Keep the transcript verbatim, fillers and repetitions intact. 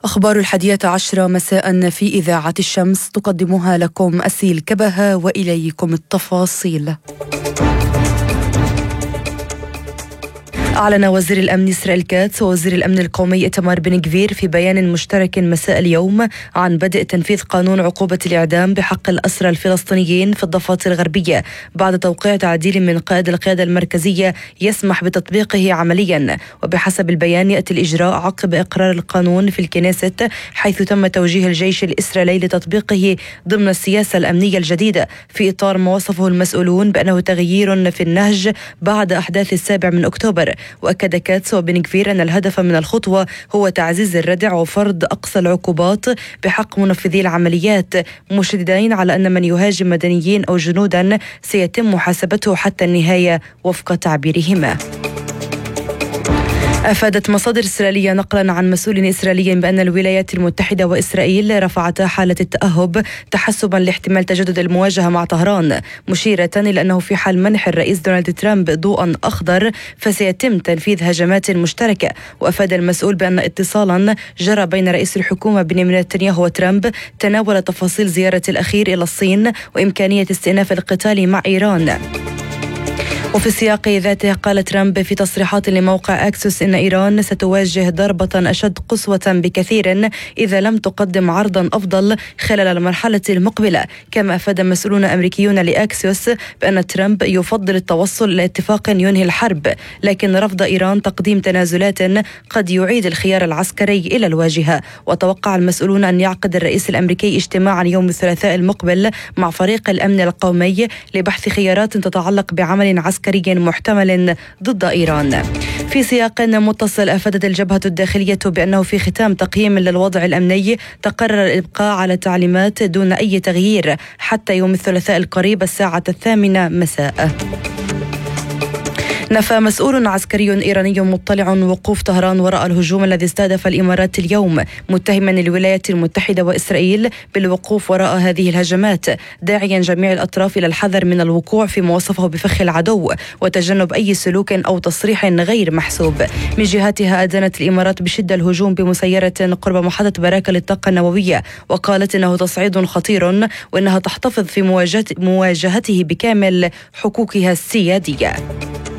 أخبار الحادية عشرة مساء في إذاعة الشمس تقدمها لكم أسيل كبهة، وإليكم التفاصيل. أعلن وزير الأمن إسرائيل كاتس ووزير الأمن القومي إتمار بن غفير في بيان مشترك مساء اليوم عن بدء تنفيذ قانون عقوبة الإعدام بحق الأسرى الفلسطينيين في الضفة الغربية بعد توقيع تعديل من قائد القيادة المركزية يسمح بتطبيقه عمليا. وبحسب البيان يأتي الإجراء عقب إقرار القانون في الكنيست، حيث تم توجيه الجيش الإسرائيلي لتطبيقه ضمن السياسة الأمنية الجديدة في إطار ما وصفه المسؤولون بأنه تغيير في النهج بعد أحداث السابع من أكتوبر. وأكد كاتس وبن غفير أن الهدف من الخطوة هو تعزيز الردع وفرض أقصى العقوبات بحق منفذي العمليات، مشددين على أن من يهاجم مدنيين أو جنودا سيتم محاسبته حتى النهاية وفق تعبيرهما. أفادت مصادر إسرائيلية نقلا عن مسؤول إسرائيلي بأن الولايات المتحدة وإسرائيل رفعتا حالة التأهب تحسبا لاحتمال تجدد المواجهة مع طهران، مشيرة إلى أنه في حال منح الرئيس دونالد ترامب ضوءا أخضر فسيتم تنفيذ هجمات مشتركة. وأفاد المسؤول بأن اتصالا جرى بين رئيس الحكومة بنيامين نتنياهو وترامب تناول تفاصيل زيارة الأخير إلى الصين وإمكانية استئناف القتال مع إيران. وفي السياق ذاته قال ترامب في تصريحات لموقع أكسوس إن إيران ستواجه ضربة أشد قسوة بكثير إذا لم تقدم عرضا أفضل خلال المرحلة المقبلة. كما أفاد مسؤولون أمريكيون لأكسوس بأن ترامب يفضل التوصل إلى اتفاق ينهي الحرب، لكن رفض إيران تقديم تنازلات قد يعيد الخيار العسكري إلى الواجهة. وتوقع المسؤولون أن يعقد الرئيس الأمريكي اجتماعا يوم الثلاثاء المقبل مع فريق الأمن القومي لبحث خيارات تتعلق بعمل عسكري عسكري محتمل ضد إيران. في سياق متصل، أفادت الجبهة الداخلية بأنه في ختام تقييم للوضع الأمني تقرر الإبقاء على تعليمات دون أي تغيير حتى يوم الثلاثاء القريب الساعة الثامنة مساء. نفى مسؤول عسكري إيراني مطلع وقوف طهران وراء الهجوم الذي استهدف الإمارات اليوم، متهما الولايات المتحدة وإسرائيل بالوقوف وراء هذه الهجمات، داعيا جميع الأطراف إلى الحذر من الوقوع في ما وصفه بفخ العدو وتجنب أي سلوك أو تصريح غير محسوب. من جهتها أدانت الإمارات بشدة الهجوم بمسيرة قرب محطة براكة للطاقة النووية، وقالت إنه تصعيد خطير وإنها تحتفظ في مواجهته بكامل حقوقها السيادية.